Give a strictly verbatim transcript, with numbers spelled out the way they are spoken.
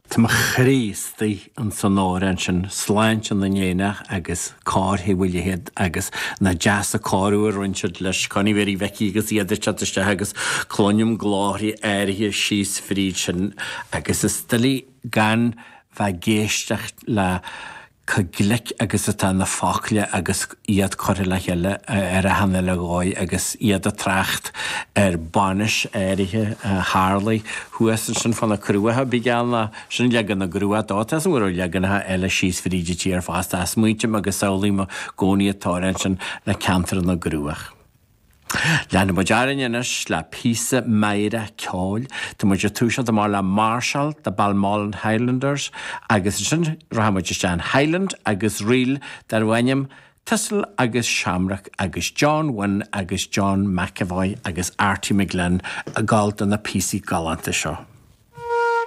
Tá mar chríostaí an san áireann sin sláint an na ndéine agus cáthaí bhfuil héad agus na deas a cáú a roinsead leis coní bhéirí bheicí agus iad teiste agus clónium gláthaí áirithe síos fríd sin agus is stilí gan bheith géisteach le Caglic agus atá na fáclia agus iad choir le heile ar a hanna le gáid agus iad a tracht ar banis áirithe Harlaí thuas sin fanna cruúathe bí gealna sin legan na grúa dátas bhfuil leganathe eile síos fríide tí ar fásta as muoite agus saolaí má gcónaí atáin sin le cantar na grúach. Leanna mo dearan inis le písa meire ceáil, Tá muidir túisiad mar le Marshall de Balmoral Highlanders agus sin rahamid Stan Highland agus Reel dar bhainem Thistle agus Shamrock agus John Wynne agus John McAvoy agus Artie McGlynn a gáil na písaí galanta seo.